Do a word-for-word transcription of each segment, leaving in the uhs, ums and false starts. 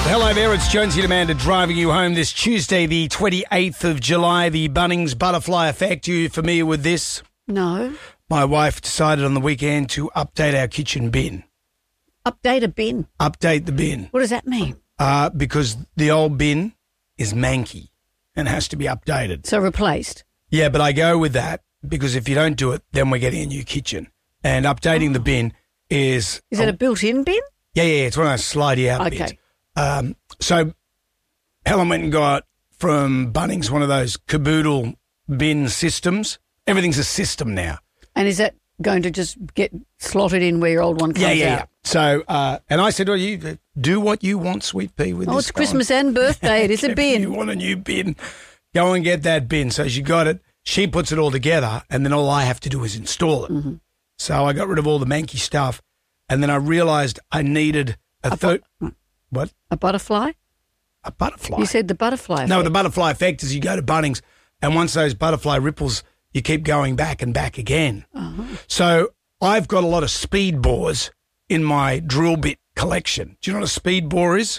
Hello there, it's Jonesy and Amanda driving you home this Tuesday, the twenty-eighth of July, the Bunnings Butterfly Effect. You familiar with this? No. My wife decided on the weekend to update our kitchen bin. Update a bin? Update the bin. What does that mean? Uh, because the old bin is manky and has to be updated. So replaced? Yeah, but I go with that because if you don't do it, then we're getting a new kitchen. And updating oh. the bin is... Is it a, a built-in bin? Yeah, yeah, it's one of those slidey out okay. bins. Um, so Helen went and got from Bunnings one of those caboodle bin systems. Everything's a system now. And is that going to just get slotted in where your old one comes yeah, yeah, out? Yeah. So, uh, and I said, well, you do what you want, Sweet Pea, with oh, this. Oh, it's Christmas and birthday. It is a bin. You want a new bin, go and get that bin. So she got it. She puts it all together, and then all I have to do is install it. Mm-hmm. So I got rid of all the manky stuff, and then I realised I needed a, a third... Bu- what? A butterfly? A butterfly. You said the butterfly effect. No, the butterfly effect is you go to Bunnings, and once those butterfly ripples, you keep going back and back again. Uh-huh. So I've got a lot of speed bores in my drill bit collection. Do you know what a speed bore is?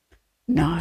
No.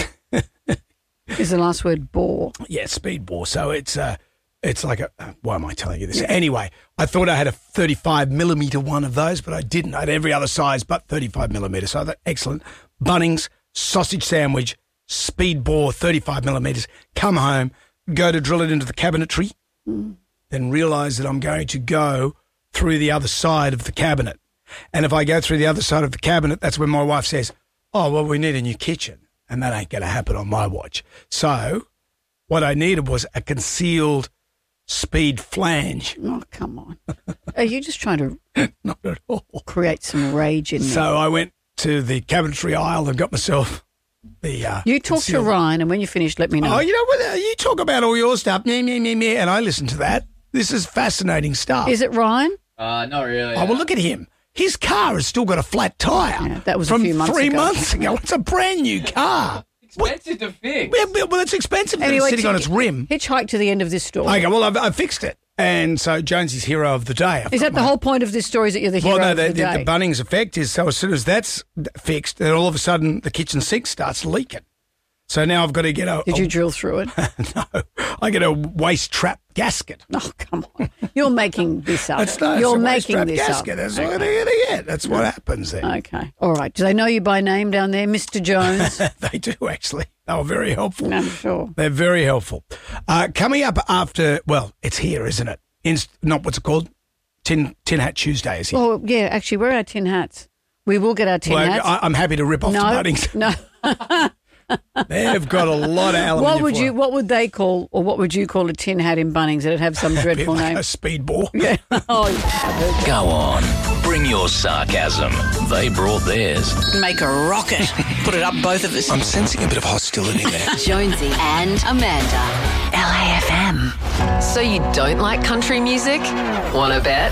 Is the last word bore? Yeah, speed bore. So it's uh, it's like a, uh, why am I telling you this? Anyway, I thought I had a thirty-five millimetre one of those, but I didn't. I had every other size but thirty-five millimetre. So that excellent. Bunnings, sausage sandwich, speed bore, thirty-five millimetres. Come home, go to drill it into the cabinetry, mm. then realise that I'm going to go through the other side of the cabinet. And if I go through the other side of the cabinet, that's when my wife says, oh, well, we need a new kitchen. And that ain't going to happen on my watch. So what I needed was a concealed speed flange. Oh, come on. Are you just trying to Not at all. create some rage in me? So I went to the cabinetry aisle and got myself the uh, You talk concealed. to Ryan, and when you finish, let me know. Oh, you know what? Uh, you talk about all your stuff, meh, meh, meh, meh, and I listen to that. This is fascinating stuff. Is it Ryan? Uh, not really. Oh, well, look at him. His car has still got a flat tyre. Yeah, that was from a few months three ago. months ago. It's a brand new car. Expensive to fix. Yeah, well, it's expensive that Anyway, it's sitting on its rim. Hitchhike to the end of this story. Okay, well, I've, I've fixed it. And so Jonesy's hero of the day. I've Is got that the my- whole point of this story, is that you're the hero Well, no, of the, the, the, day? the Bunnings effect is so as soon as that's fixed, then all of a sudden the kitchen sink starts leaking. So now I've got to get a... Did a, you drill through it? No, I get a waste trap gasket. Oh, come on. You're making this up. It's not, You're it's a waste making trap this gasket. up. That's what they're going to get. That's what happens then. Okay. All right. Do they know you by name down there, Mister Jones? They do, actually. They were very helpful. I'm sure. They're very helpful. Uh, coming up after, well, it's here, isn't it? Inst- not what's it called? Tin Tin Hat Tuesday is here. Oh, yeah. Actually, where are our tin hats? We will get our tin well, hats. I, I'm happy to rip off no, the Bunnings. No. They've got a lot of aluminium What would foil. you? What would they call, or what would you call a tin hat in Bunnings? It'd have some dreadful Like name. a speed bore. Yeah. Oh, yeah. Go on. Bring your sarcasm. They brought theirs. Make a rocket. Put it up both of us. I'm sensing a bit of hostility there. Jonesy and Amanda. L A F M. So you don't like country music? Wanna bet?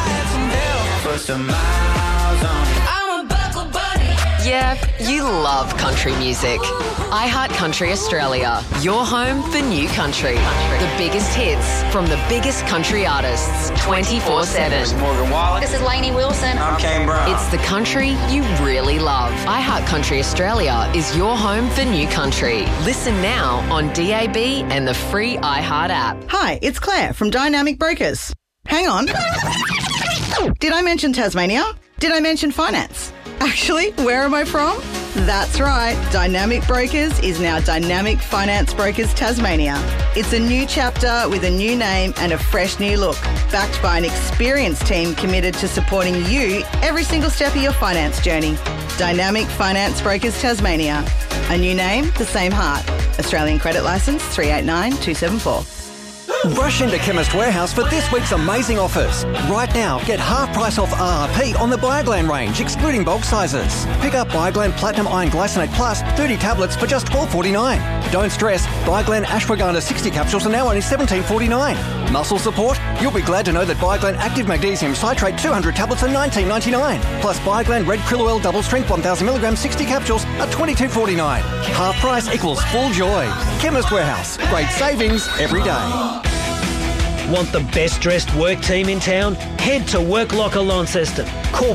Yeah, you love country music. iHeart Country Australia, your home for new country. The biggest hits from the biggest country artists, twenty-four seven. Morgan Wallen. This is Lainey Wilson. I'm Kane Brown. It's the country you really love. iHeart Country Australia is your home for new country. Listen now on D A B and the free iHeart app. Hi, it's Claire from Dynamic Brokers. Hang on. Did I mention Tasmania? Did I mention finance? Actually, where am I from? That's right. Dynamic Brokers is now Dynamic Finance Brokers Tasmania. It's a new chapter with a new name and a fresh new look, backed by an experienced team committed to supporting you every single step of your finance journey. Dynamic Finance Brokers Tasmania. A new name, the same heart. Australian credit licence three eight nine two seven four. Rush into Chemist Warehouse for this week's amazing offers. Right now, get half price off R R P on the Bioglan range, excluding bulk sizes. Pick up Bioglan Platinum Iron Glycinate Plus thirty tablets for just twelve forty-nine. Don't stress, Bioglan Ashwagandha sixty capsules are now only seventeen forty-nine. Muscle support? You'll be glad to know that Bioglan Active Magnesium Citrate two hundred tablets are nineteen ninety-nine. Plus Bioglan Red Krill Oil Double Strength one thousand milligrams sixty capsules are twenty-two forty-nine. Half price equals full joy. Chemist Warehouse. Great savings every day. Want the best dressed work team in town? Head to Work Locker Launceston. Corporate,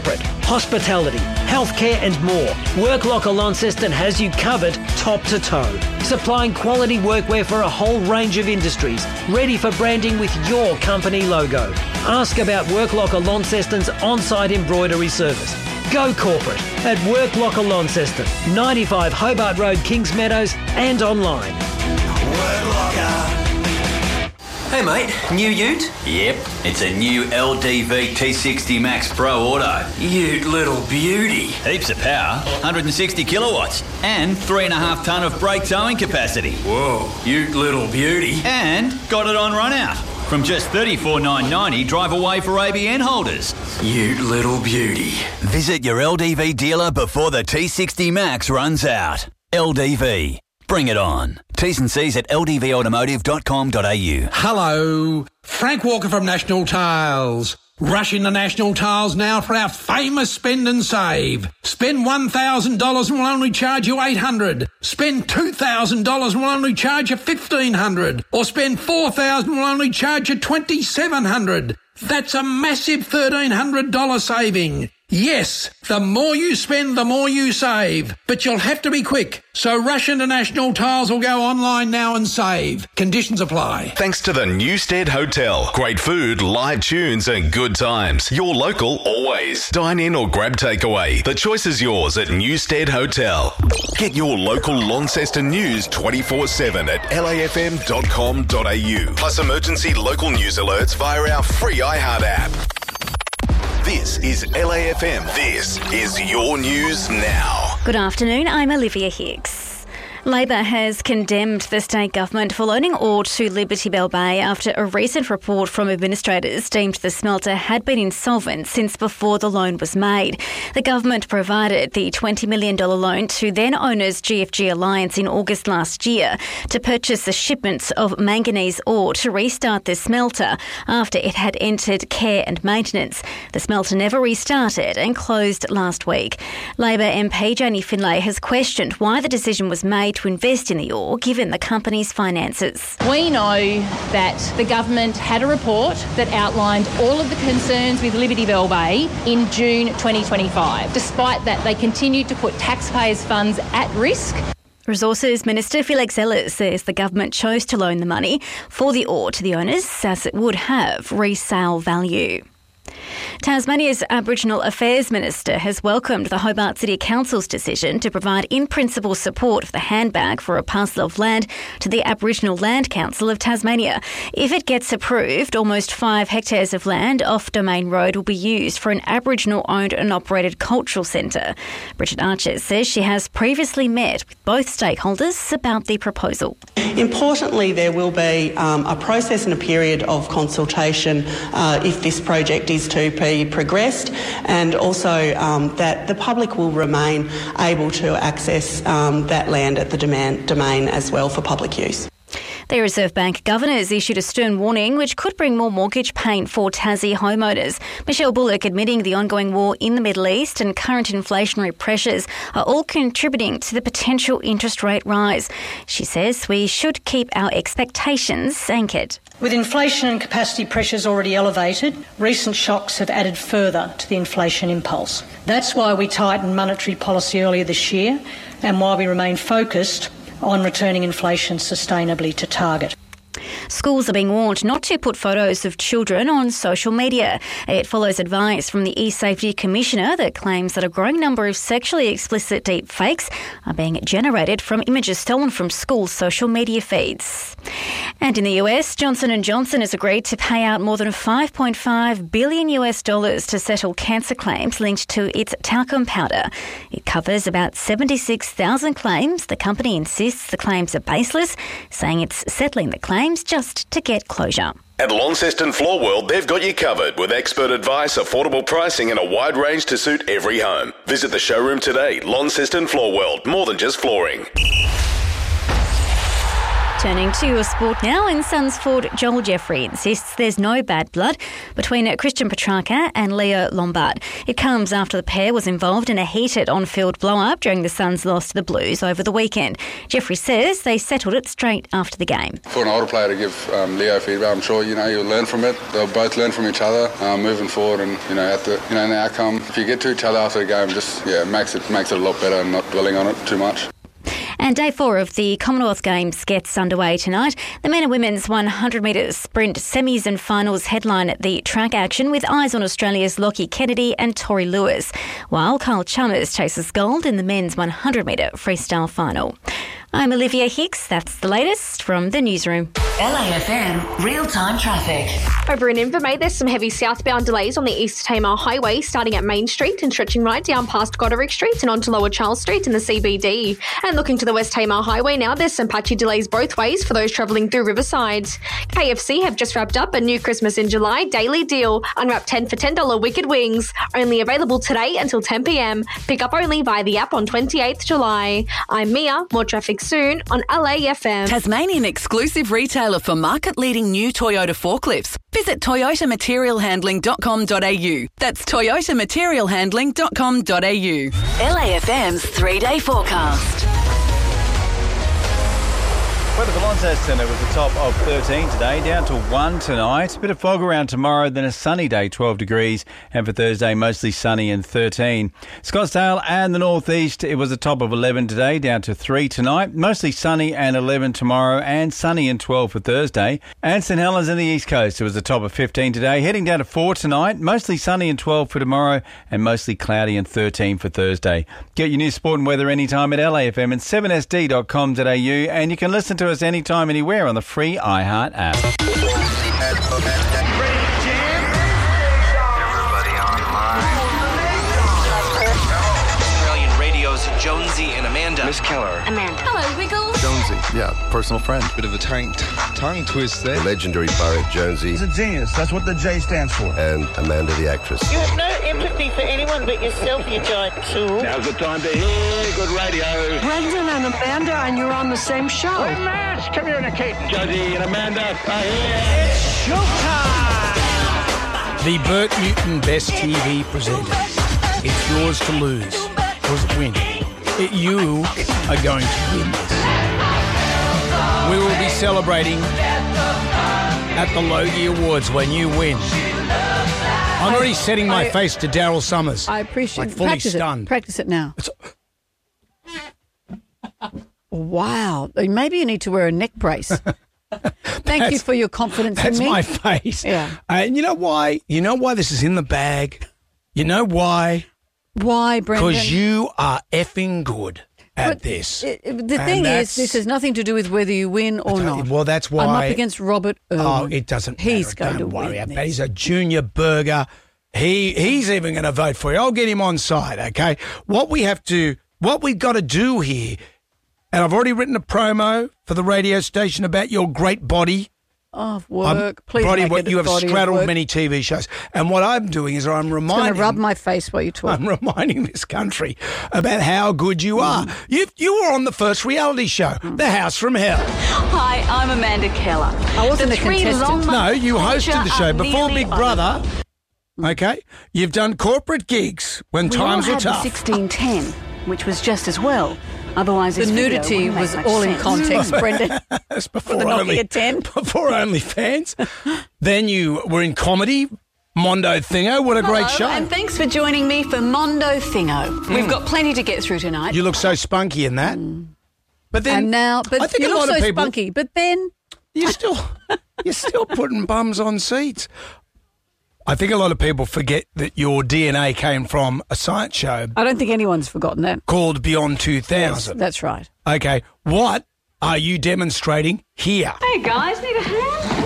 hospitality, healthcare and more. Work Locker Launceston has you covered top to toe. Supplying quality workwear for a whole range of industries, ready for branding with your company logo. Ask about Work Locker Launceston's on-site embroidery service. Go corporate at Work Locker Launceston, ninety-five Hobart Road, Kings Meadows, and online. Work Locker. Hey mate, new ute? Yep, it's a new L D V T sixty Max Pro Auto. Ute little beauty. Heaps of power, one hundred sixty kilowatts, and three and a half tonne of brake towing capacity. Whoa, ute little beauty. And got it on run out. From just thirty-four thousand nine hundred ninety dollars, drive away for A B N holders. Ute little beauty. Visit your L D V dealer before the T sixty Max runs out. L D V. Bring it on. T's and C's at l d v automotive dot com dot a u. Hello, Frank Walker from National Tiles. Rush into National Tiles now for our famous spend and save. Spend one thousand dollars and we'll only charge you eight hundred dollars. Spend two thousand dollars and we'll only charge you fifteen hundred dollars. Or spend four thousand dollars and we'll only charge you twenty-seven hundred dollars. That's a massive thirteen hundred dollars saving. Yes, the more you spend, the more you save. But you'll have to be quick. So rush into National Tiles or go online now and save. Conditions apply. Thanks to the Newstead Hotel. Great food, live tunes and good times. Your local always. Dine in or grab takeaway. The choice is yours at Newstead Hotel. Get your local Launceston news twenty-four seven at l a f m dot com dot a u. Plus emergency local news alerts via our free iHeart app. This is L A F M. This is your news now. Good afternoon, I'm Olivia Hicks. Labor has condemned the state government for loaning ore to Liberty Bell Bay after a recent report from administrators deemed the smelter had been insolvent since before the loan was made. The government provided the twenty million dollars loan to then owners G F G Alliance in August last year to purchase a shipment of manganese ore to restart the smelter after it had entered care and maintenance. The smelter never restarted and closed last week. Labor M P Janie Finlay has questioned why the decision was made to invest in the ore given the company's finances. We know that the government had a report that outlined all of the concerns with Liberty Bell Bay in June twenty twenty-five. Despite that, they continued to put taxpayers' funds at risk. Resources Minister Felix Ellis says the government chose to loan the money for the ore to the owners as it would have resale value. Tasmania's Aboriginal Affairs Minister has welcomed the Hobart City Council's decision to provide in-principle support for the handbag for a parcel of land to the Aboriginal Land Council of Tasmania. If it gets approved, almost five hectares of land off Domain Road will be used for an Aboriginal-owned and operated cultural centre. Bridget Archer says she has previously met with both stakeholders about the proposal. Importantly, there will be um, a process and a period of consultation uh, if this project is to be progressed, and also um, that the public will remain able to access um, that land at the domain, domain as well for public use. The Reserve Bank Governor has issued a stern warning which could bring more mortgage pain for Tassie homeowners. Michelle Bullock admitting the ongoing war in the Middle East and current inflationary pressures are all contributing to the potential interest rate rise. She says we should keep our expectations anchored. With inflation and capacity pressures already elevated, recent shocks have added further to the inflation impulse. That's why we tightened monetary policy earlier this year and why we remain focused on returning inflation sustainably to target. Schools are being warned not to put photos of children on social media. It follows advice from the E-Safety Commissioner that claims that a growing number of sexually explicit deep fakes are being generated from images stolen from school social media feeds. And in the U S, Johnson and Johnson has agreed to pay out more than five point five billion U S dollars to settle cancer claims linked to its talcum powder. It covers about seventy-six thousand claims. The company insists the claims are baseless, saying it's settling the claims just to get closure. At Launceston Floor World, they've got you covered with expert advice, affordable pricing and a wide range to suit every home. Visit the showroom today. Launceston Floor World, more than just flooring. Turning to your sport now, in Suns forward Joel Jeffrey insists there's no bad blood between Christian Petrarca and Leo Lombard. It comes after the pair was involved in a heated on-field blow-up during the Suns' loss to the Blues over the weekend. Jeffrey says they settled it straight after the game. For an older player to give um, Leo feedback, I'm sure you know he'll learn from it. They'll both learn from each other um, moving forward, and you know at the you know in the outcome, if you get to each other after the game, just yeah makes it makes it a lot better and not dwelling on it too much. And day four of the Commonwealth Games gets underway tonight. The men and women's one hundred metre sprint semis and finals headline the track action with eyes on Australia's Lockie Kennedy and Tori Lewis, while Kyle Chalmers chases gold in the men's one hundred metre freestyle final. I'm Olivia Hicks. That's the latest from the newsroom. L A F M real-time traffic. Over in Invermay, there's some heavy southbound delays on the East Tamar Highway starting at Main Street and stretching right down past Goderic Street and onto Lower Charles Street in the C B D. And looking to the West Tamar Highway now, there's some patchy delays both ways for those travelling through Riverside. K F C have just wrapped up a new Christmas in July daily deal. Unwrap ten for ten dollars Wicked Wings. Only available today until ten p.m. Pick up only via the app on twenty-eighth of July. I'm Mia. More traffic soon on L A F M. Tasmanian exclusive retailer for market-leading new Toyota forklifts. Visit toyota material handling dot com dot a u. That's toyota material handling dot com dot a u. L A F M's three-day forecast. Weather for Launceston Centre was the top of thirteen today, down to one tonight. A bit of fog around tomorrow, then a sunny day, twelve degrees. And for Thursday, mostly sunny and thirteen. Scottsdale and the northeast, it was a top of eleven today, down to three tonight. Mostly sunny and eleven tomorrow, and sunny and twelve for Thursday. And St Helens in the east coast, it was a top of fifteen today, heading down to four tonight. Mostly sunny and twelve for tomorrow, and mostly cloudy and thirteen for Thursday. Get your news, sport and weather anytime at L A F M and seven S D dot com dot a u, and you can listen to us anytime, anywhere on the free iHeart app. Australian Radio's Jonesy and Amanda. Miss Keller. Amanda. Hello, Wiggles. Jonesy, yeah, personal friend. Bit of a tongue, tongue twist there. The legendary Barrett Jonesy. He's a genius. That's what the J stands for. And Amanda, the actress. You have no empathy for anyone but yourself, you giant tool. Now's the time to hear good radio. Brendan and Amanda, and you're on the same show. We're matched. Come here, Kate. Jonesy and Amanda are here. It's showtime! The Bert Newton Best T V presenter. It's yours to lose. Or win. It, you are going to win this. We will be celebrating at the Logie Awards when you win. I'm already setting my I, face to Daryl Summers. I appreciate like fully practice stunned. It. Practice it now. Wow. Maybe you need to wear a neck brace. Thank you for your confidence in That's me. my face. Yeah. Uh, and you know why? You know why this is in the bag? You know why? Why, Brendan? Because you are effing good at But this. It, it, the And thing is, that's- this has nothing to do with whether you win or not. Well, that's why. I'm up against Robert Irwin. Oh, it doesn't He's matter. going Don't to worry win about this. that. He's a junior burger. He He's even going to vote for you. I'll get him on side, okay? What we have to, what we've got to do here, and I've already written a promo for the radio station about your great body. Oh, work. Please body, make what it a you have body of straddled work. many T V shows. And what I'm doing is I'm It's reminding... going to rub my face while you talk. I'm reminding this country about how good you are. You you were on the first reality show, The House from Hell. Hi, I'm Amanda Keller. I wasn't the a three contestant. long No, you months hosted the are show before nearly Big Brother. over. Okay? You've done corporate gigs when We times all were had tough. the sixteen ten, which was just as well. Otherwise, The this video nudity wouldn't make was much all in sense. context, Brendan. That's For before the Nokia only, ten. before OnlyFans. Then you were in comedy, Mondo Thingo. What a great Hello, show. And thanks for joining me for Mondo Thingo. We've got plenty to get through tonight. You look so spunky in that. But then and now, but I think you a look lot so of people, spunky. But then You're still you're still putting bums on seats. I think a lot of people forget that your D N A came from a science show I don't think anyone's forgotten that. called Beyond two thousand. That's right. Okay, what are you demonstrating here? Hey guys, need a hand?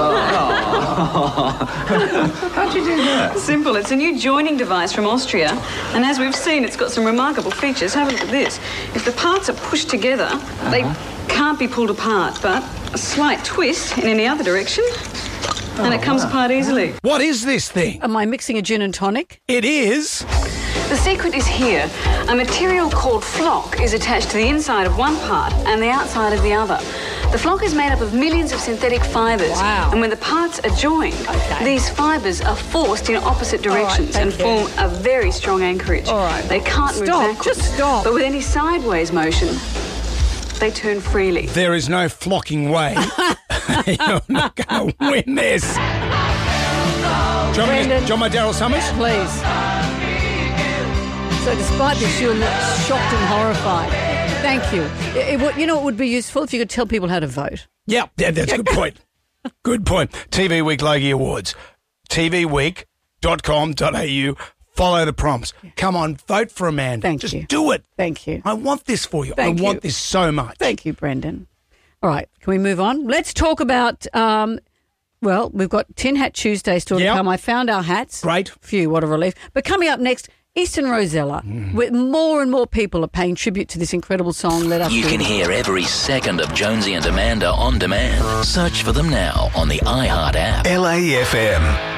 How'd you do that? Simple. It's a new joining device from Austria, and as we've seen, it's got some remarkable features. Have a look at this. If the parts are pushed together, uh-huh. they can't be pulled apart, but a slight twist in any other direction, oh, and it comes wow. apart easily. What is this thing? Am I mixing a gin and tonic? It is. The secret is here. A material called flock is attached to the inside of one part and the outside of the other. The flock is made up of millions of synthetic fibres. Wow. And when the parts are joined, Okay. these fibres are forced in opposite directions thank and you. form a very strong anchorage. All right. They can't move Stop, backwards. just stop. But with any sideways motion, they turn freely. There is no flocking way. You're not going to win this. Do you want me to- do you want my Daryl Summers? Please. So despite this, you're shocked and horrified. Thank you. It, it would- you know, it would be useful if you could tell people how to vote. Yeah, yeah, that's a good point. Good point. T V Week Logie Awards. T V week dot com dot a u. Follow the prompts. Come on, vote for Amanda. Thank Just you. do it. Thank you. I want this for you. Thank I want you. this so much. Thank you, Brendan. All right, can we move on? Let's talk about, um, well, we've got Tin Hat Tuesday still Yep. to come. I found our hats. Great. Phew, what a relief. But coming up next, Eastern Rosella, Mm. where more and more people are paying tribute to this incredible song, Let Us You Do can It. hear every second of Jonesy and Amanda on demand. Search for them now on the iHeart app. L A F M.